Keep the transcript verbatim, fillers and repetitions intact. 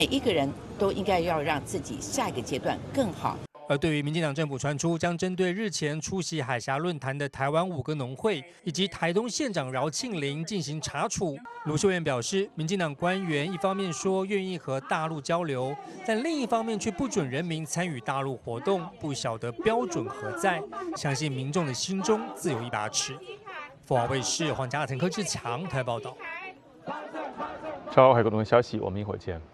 每一个人都应该要让自己下一个阶段更好。 而对于民进党政府传出将针对日前出席海峡论坛的台湾五个农会以及台东县长饶庆铃进行查处，卢秀燕表示，民进党官员一方面说愿意和大陆交流，但另一方面却不准人民参与大陆活动，不晓得标准何在，相信民众的心中自有一把尺。凤凰卫视黄家腾、柯志强台报道。 稍后还有更多消息，我们一会儿见。